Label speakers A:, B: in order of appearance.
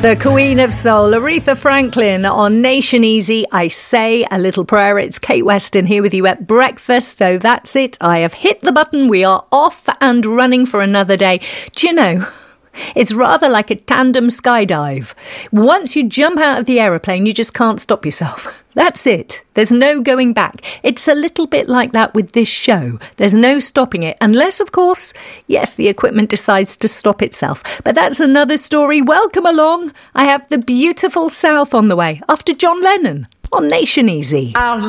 A: The Queen of Soul, Aretha Franklin on Nation Easy. I say a little prayer. It's Kate Weston here with you at breakfast. So that's it. I have hit the button. We are off and running for another day. Do you know, it's rather like a tandem skydive. Once you jump out of the aeroplane, you just can't stop yourself. That's it. There's no going back. It's a little bit like that with this show. There's no stopping it. Unless, of course, yes, the equipment decides to stop itself. But that's another story. Welcome along. I have the beautiful South on the way after John Lennon on Nation Easy.
B: Our